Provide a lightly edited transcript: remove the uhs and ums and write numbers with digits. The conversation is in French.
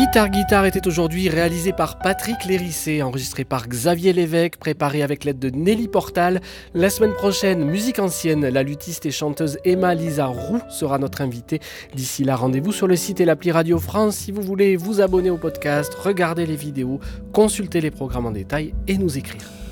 Guitare Guitare était aujourd'hui réalisé par Patrick Lérissé, enregistré par Xavier Lévesque, préparé avec l'aide de Nelly Portal. La semaine prochaine, musique ancienne, la luthiste et chanteuse Emma Lisa Roux sera notre invitée. D'ici là, rendez-vous sur le site et l'appli Radio France si vous voulez vous abonner au podcast, regarder les vidéos, consulter les programmes en détail et nous écrire.